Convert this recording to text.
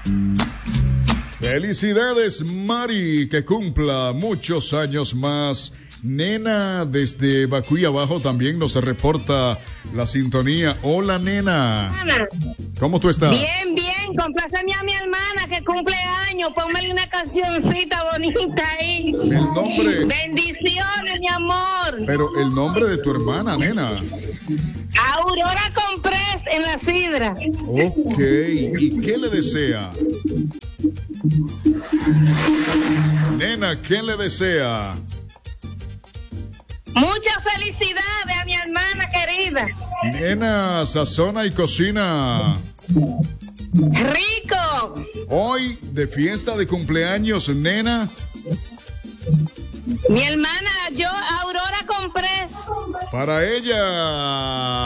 Felicidades, Mari, que cumpla muchos años más. Nena, desde Bacuy abajo también nos reporta la sintonía. Hola, nena. ¿Cómo tú estás? Bien, bien. Compláceme a mi hermana que cumple años. Póngale una cancioncita bonita ahí. El nombre. Bendiciones, mi amor. Pero el nombre de tu hermana, nena. Aurora Comprés en La Sidra. Ok. ¿Y qué le desea? Nena, ¿qué le desea? Muchas felicidades a mi hermana querida. Nena, sazona y cocina. Rico. Hoy, de fiesta de cumpleaños, nena. Mi hermana, yo, Aurora Comprés. Para ella.